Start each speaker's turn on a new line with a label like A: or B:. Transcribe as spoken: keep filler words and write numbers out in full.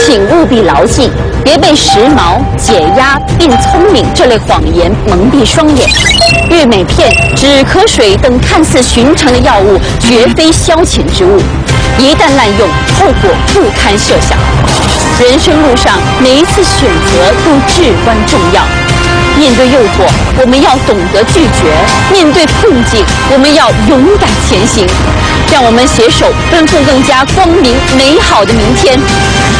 A: 请务必牢记，别被时髦、解压并聪明这类谎言蒙蔽双眼。玉美片、止咳水等看似寻常的药物，绝非消遣之物，一旦滥用，后果不堪设想。人生路上，每一次选择都至关重要。面对诱惑，我们要懂得拒绝；面对困境，我们要勇敢前行。让我们携手奔赴更加光明美好的明天。